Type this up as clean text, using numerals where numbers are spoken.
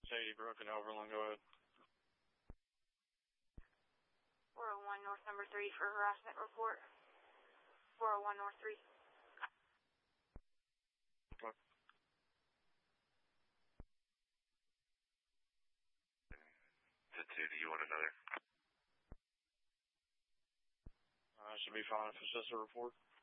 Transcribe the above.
Shady Brook and Overland, go ahead. 401 North number 3 for harassment report. 401 North 3. Okay. Do you want another? Should be fine if it's just a report.